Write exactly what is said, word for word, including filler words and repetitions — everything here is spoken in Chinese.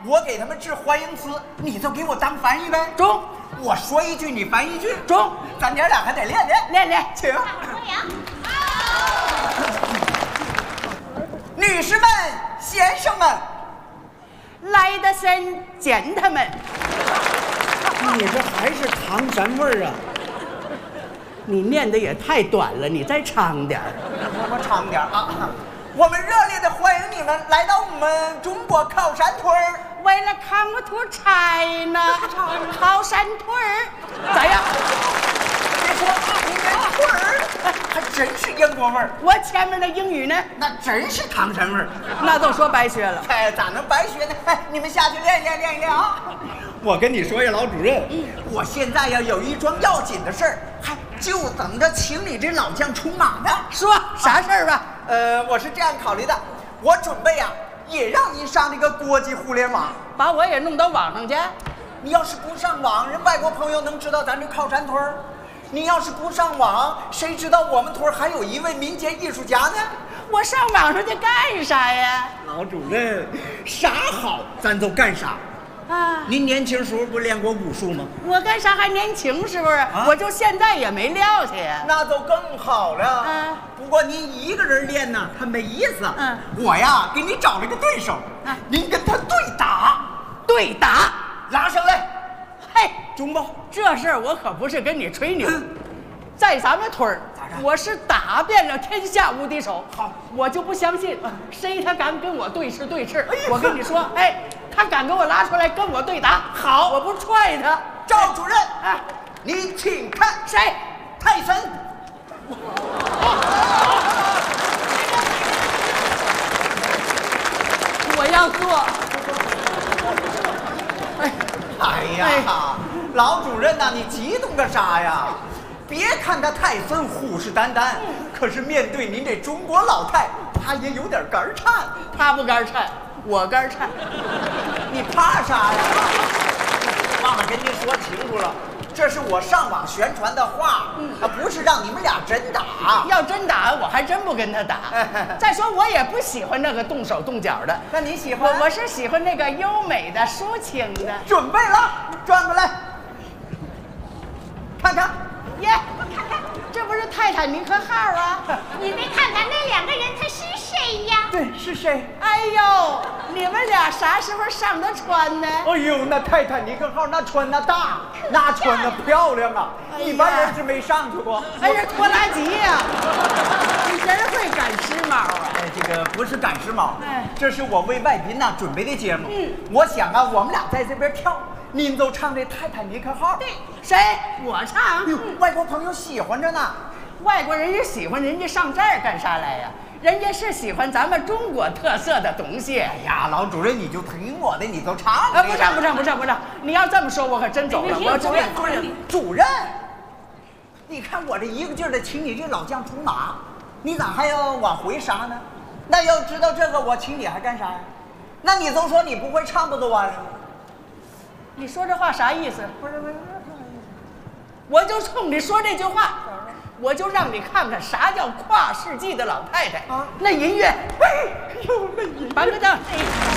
我给他们治欢迎词，你就给我当翻译呗。 中。 我说一句，你翻一句。 中。 咱娘俩还得练练。 练练， 请。女士们、先生们， 来的先见他们。 你这还是唐山味儿啊！ 你念的也太短了，你再长点儿。 我长点啊！我们热烈的欢迎你们来到我们中国考山屯儿。 为了看我土柴呢，考山屯儿咋样？ 别说你这屯儿还真是英国味儿。 我前面的英语呢， 那真是唐山味儿。 那都说白学了。 哎，咋能白学呢？哎，你们下去练一练，练一练啊！我跟你说呀，老主任，嗯，我现在呀有一桩要紧的事儿，还就等着请你这老将出马呢。 说啥事儿吧？ 呃，我是这样考虑的，我准备呀也让你上这个国际互联网， 把我也弄到网上去。 你要是不上网，人外国朋友能知道咱这靠山屯儿？你要是不上网，谁知道我们屯儿还有一位民间艺术家呢？ 我上网上去干啥呀？ 老主任，啥好咱就干啥。 啊， 您年轻时候不练过武术吗？ 我干啥还年轻是不是？啊、我就现在也没撂下呀。 那就更好了。 嗯， 不过您一个人练呢，他没意思。 嗯， 我呀给你找了个对手，啊、您跟他对打， 对打， 拉上来。 嘿， 中吧， 这事儿我可不是跟你吹牛，嗯、在咱们屯儿，我是打遍了天下无敌手。好，我就不相信谁他敢跟我对峙对峙。哎、我跟你说，哎。他敢给我拉出来跟我对打，好，我不踹他。 赵主任，哎，你请看， 谁？ 泰森。 我要做。 哎，哎呀，哎、老主任呐、啊，你激动个啥呀？别看他泰森虎视眈眈，可是面对您这中国老太，他也有点肝颤。 他不肝颤。我肝颤， 你怕啥呀？妈妈跟您说清楚了，这是我上网宣传的话，嗯、啊，不是让你们俩真打。 要真打，我还真不跟他打。再说我也不喜欢那个动手动脚的。 那你喜欢？ 我我是喜欢那个优美的、抒情的。 准备了，转过来，看看， 耶，我看看，这不是泰坦尼克号啊？ 你没看看那两个人他是谁呀？ 对，是谁？ 哎呦，你们俩啥时候上的船呢？ 哎呦，那泰坦尼克号那船那大，那船那漂亮啊！哎、一般人是没上去过。 还是拖拉机呀、啊？你真会赶时髦啊！ 哎，这个不是赶时髦， 哎， 这是我为外宾呐、啊、准备的节目。嗯，我想啊，我们俩在这边跳，您就唱这泰坦尼克号。 对，谁？我唱。 哎呦，外国朋友喜欢着呢。 外国人也喜欢，人家上这儿干啥来呀？人家是喜欢咱们中国特色的东西。 哎呀，老主任，你就听我的，你就唱。 啊，不唱不唱不唱不唱！你要这么说，我可真走了。我主任主任主任，你看我这一个劲儿的请你这老将出马，你咋还要往回杀呢？那要知道这个，我请你还干啥呀？那你都说你不会唱不就完了？ 你说这话啥意思？不是不是，我就冲你说这句话。我就让你看看啥叫跨世纪的老太太啊！那音乐，哎呦，那音乐，板个凳。